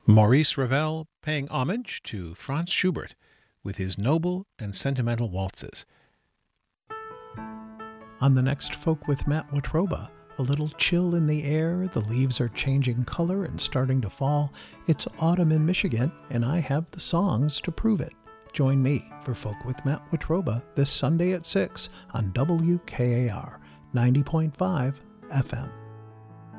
Maurice Ravel paying homage to Franz Schubert with his noble and sentimental waltzes. On the next Folk with Matt Watroba, a little chill in the air, the leaves are changing color and starting to fall. It's autumn in Michigan, and I have the songs to prove it. Join me for Folk with Matt Watroba this Sunday at 6 on WKAR 90.5 FM.